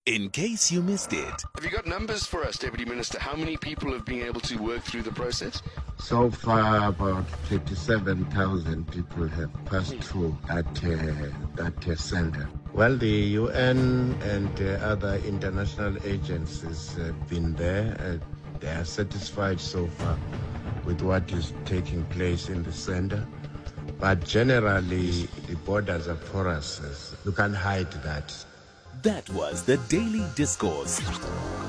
in case you missed it. Have you got numbers for us, Deputy Minister? How many people have been able to work through the process? So far, about 37,000 people have passed through that center. Well, the UN and other international agencies have been there. They are satisfied so far with what is taking place in the center. But generally, the borders are porous. You can't hide that. That was the Daily Discourse.